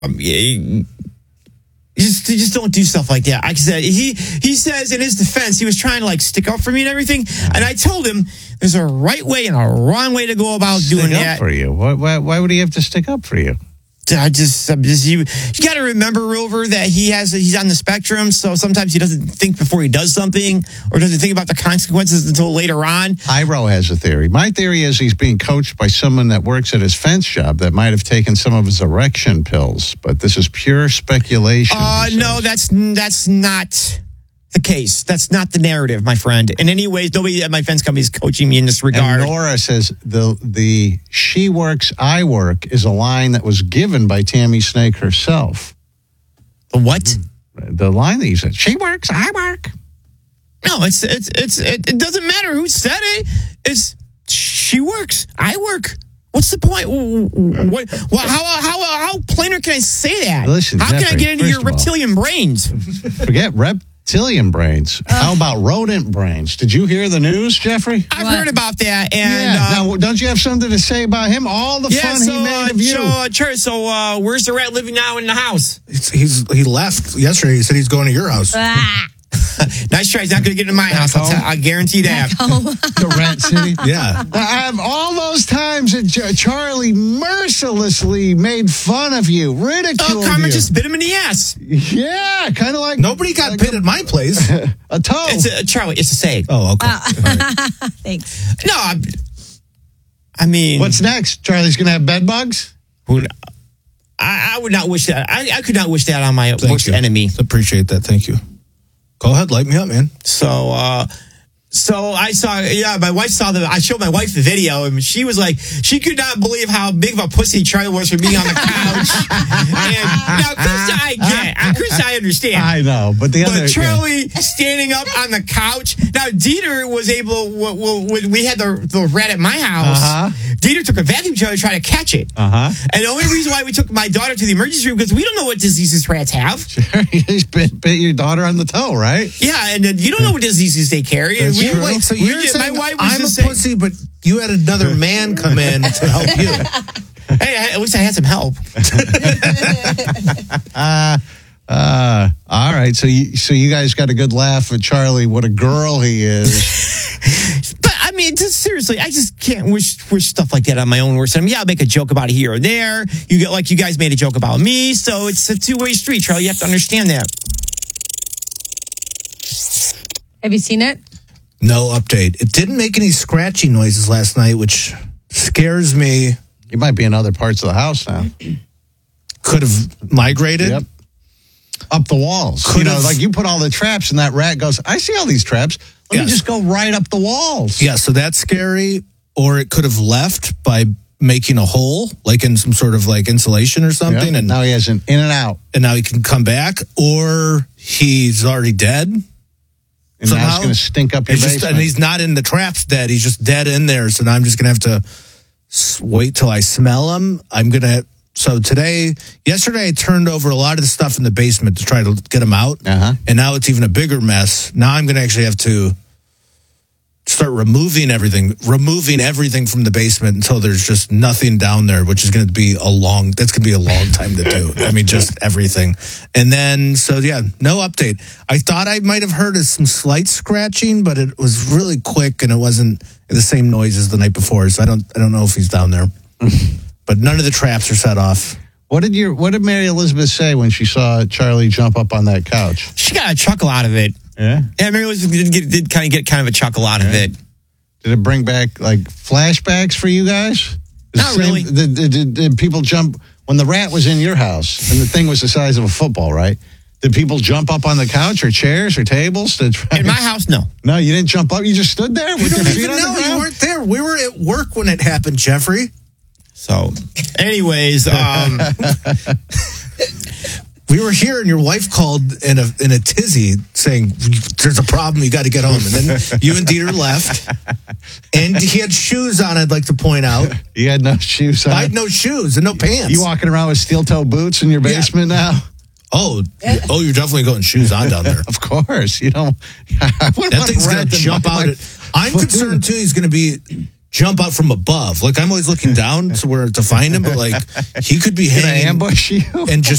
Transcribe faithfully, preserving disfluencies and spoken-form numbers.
Um, you just, you just don't do stuff like that. Like I said, he he says in his defense, he was trying to like stick up for me and everything. And I told him there's a right way and a wrong way to go about stick doing up that. For you, why, why, why would he have to stick up for you? I just, I'm just you, you got to remember, Rover, that he has he's on the spectrum. So sometimes he doesn't think before he does something, or doesn't think about the consequences until later on. Iro has a theory. My theory is he's being coached by someone that works at his fence job that might have taken some of his erection pills. But this is pure speculation. Uh, no, that's that's not the case. That's not the narrative, my friend. In any ways, nobody at my fence company is coaching me in this regard. And Nora says the the she works, I work is a line that was given by Tammy Snake herself. The what? The line that you said, she works, I work. No, it's it's it's it, it doesn't matter who said it. It's she works, I work. What's the point? What? Well, how how how plainer can I say that? Listen, how Jeffrey, can I get into your reptilian brains? Forget reptilian brains. Uh, how about rodent brains? Did you hear the news, Jeffrey? I've what? heard about that. And yeah. uh, now, don't you have something to say about him? All the yeah, fun so, he made uh, of you. So, uh, Church, so uh, where's the rat living now in the house? It's, he's he left yesterday. He said he's going to your house. Ah. Nice try. He's not going to get into my house. I'll, t- I'll guarantee that. The Rat City? Yeah. I have all those times that Ch- Charlie mercilessly made fun of you, ridiculed Oh, Carmen you. just bit him in the ass. Yeah, kind of like... Nobody got like bit a, at my place. A toe. It's a, Charlie, it's a saying. Oh, okay. Uh, right. Thanks. No, I, I mean... What's next? Charlie's going to have bed bugs? Would, I, I would not wish that. I, I could not wish that on my Thank worst you. enemy. Appreciate that. Thank you. Go ahead, light me up, man. So, uh, so I saw, yeah, my wife saw the, I showed my wife the video, and she was like, she could not believe how big of a pussy Charlie was for being on the couch. And now, Chris, I get, Chris, I understand. I know, but the but other... Charlie yeah. standing up on the couch. Now, Dieter was able, when we had the, the rat at my house, uh-huh. Dieter took a vacuum truck to try to catch it. Uh-huh. And the only reason why we took my daughter to the emergency room, because we don't know what diseases rats have. Sure, he's bit, bit your daughter on the toe, right? Yeah, and uh, you don't know what diseases they carry. That's we, true. Wait, so we you're did, saying my wife was I'm a saying, pussy, but you had another man come in to help you. Hey, at least I had some help. uh, uh, all right, so you, so you guys got a good laugh at Charlie. What a girl he is. But I mean, just seriously, I just can't wish wish stuff like that on my own worst enemy. Yeah, I'll make a joke about it here or there. You get like you guys made a joke about me, so it's a two way street, Charlie. You have to understand that. Have you seen it? No update. It didn't make any scratchy noises last night, which scares me. You might be in other parts of the house now. Could have migrated. Yep. Up the walls. Could you know, have, like you put all the traps and that rat goes, I see all these traps. Let yes. me just go right up the walls. Yeah, so that's scary. Or it could have left by making a hole, like in some sort of like insulation or something. Yep. And now he has an in and out. And now he can come back. Or he's already dead. And somehow. now it's going to stink up your It's basement. just, and he's not in the traps dead. He's just dead in there. So now I'm just going to have to wait till I smell him. I'm going to... So today, yesterday, I turned over a lot of the stuff in the basement to try to get him out. Uh-huh. And now it's even a bigger mess. Now I'm going to actually have to start removing everything, removing everything from the basement until there's just nothing down there, which is going to be a long, that's going to be a long time to do. I mean, just everything. And then, so yeah, no update. I thought I might have heard some slight scratching, but it was really quick and it wasn't the same noise as the night before. So I don't, I don't know if he's down there. But none of the traps are set off. What did your What did Mary Elizabeth say when she saw Charlie jump up on that couch? She got a chuckle out of it. Yeah, yeah. Mary Elizabeth did, get, did kind of get kind of a chuckle out yeah. of it. Did it bring back like flashbacks for you guys? Not same, really. Did, did, did, did people jump when the rat was in your house and the thing was the size of a football? Right? Did people jump up on the couch or chairs or tables? To try? In my house, no. No, you didn't jump up. You just stood there with your feet on the ground. You weren't there. We were at work when it happened, Jeffrey. So, anyways, um, we were here, and your wife called in a in a tizzy, saying, "There's a problem. You got to get home." And then you and Dieter left, and he had shoes on. I'd like to point out, you had no shoes on. I had no shoes and no pants. You walking around with steel toe boots in your basement yeah. now? Oh, oh, you're definitely going shoes on down there. Of course, you know that thing's going to jump out. At, I'm concerned too. He's going to be. Jump out from above. Like, I'm always looking down to where to find him, but like, he could be hanging ambush you and just